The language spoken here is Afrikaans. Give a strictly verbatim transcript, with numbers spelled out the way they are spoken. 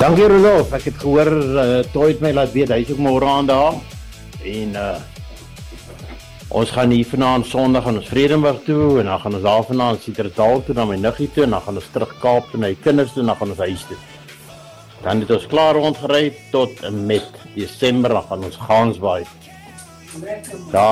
Dankie Rolof, ek het gehoor, uh, Toy het my laat weet, hy is ook môre aan daar, en uh, ons gaan hier vanaand Sondag aan ons Vredenburg toe, en dan gaan ons daar vanaand Citrusdal toe, na my niggie toe, en dan gaan ons terug Kaap toe, na die kinders toe, en dan gaan ons huis toe. Dan het ons klaar rondgery tot en met Desember, dan gaan ons Gansbaai. Daar